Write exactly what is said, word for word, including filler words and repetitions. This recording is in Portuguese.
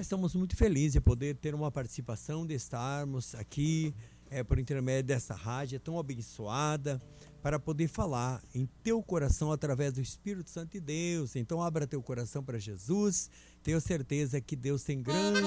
estamos muito felizes de poder ter uma participação, de estarmos aqui é, por intermédio dessa rádio tão abençoada, para poder falar em teu coração através do Espírito Santo de Deus. Então abra teu coração para Jesus, tenho certeza que Deus tem grande